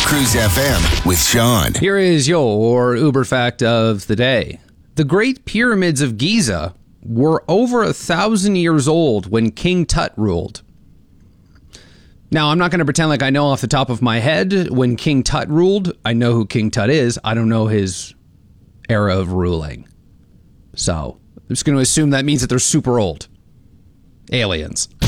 Cruise FM with Sean. Here is your Uber fact of the day. The Great Pyramids of Giza were over 1,000 years old when King Tut ruled. Now, I'm not going to pretend like I know off the top of my head when King Tut ruled. I know who King Tut is. I don't know his era of ruling. So, I'm just going to assume that means that they're super old. Aliens.